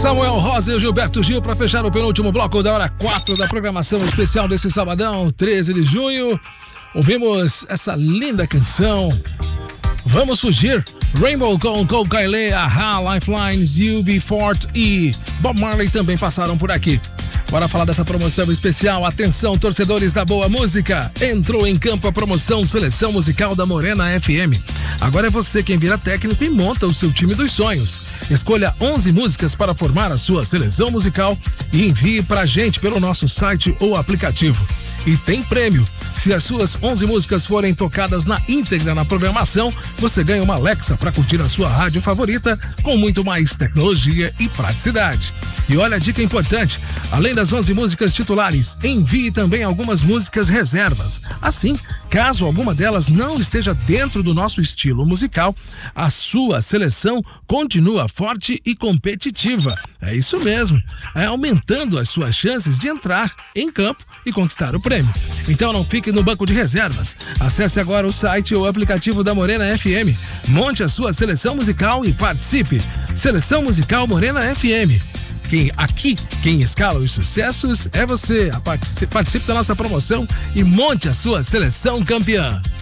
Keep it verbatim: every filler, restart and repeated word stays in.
Samuel Rosa e o Gilberto Gil para fechar o penúltimo bloco da hora quatro da programação especial desse sabadão, treze de junho. Ouvimos essa linda canção, Vamos Fugir, Rainbow com Cole Kylie, Aha, Lifelines, U B Fort e Bob Marley também passaram por aqui. Bora falar dessa promoção especial. Atenção, torcedores da boa música. Entrou em campo a promoção Seleção Musical da Morena F M. Agora é você quem vira técnico e monta o seu time dos sonhos. Escolha onze músicas para formar a sua seleção musical e envie pra gente pelo nosso site ou aplicativo. E tem prêmio. Se as suas onze músicas forem tocadas na íntegra na programação, você ganha uma Alexa para curtir a sua rádio favorita com muito mais tecnologia e praticidade. E olha a dica importante, além das onze músicas titulares, envie também algumas músicas reservas. Assim, caso alguma delas não esteja dentro do nosso estilo musical, a sua seleção continua forte e competitiva. É isso mesmo, é aumentando as suas chances de entrar em campo e conquistar o prêmio. Então não fique no banco de reservas. Acesse agora o site ou aplicativo da Morena F M. Monte a sua seleção musical e participe. Seleção Musical Morena F M. Quem, aqui, quem escala os sucessos é você. Participe da nossa promoção e monte a sua seleção campeã.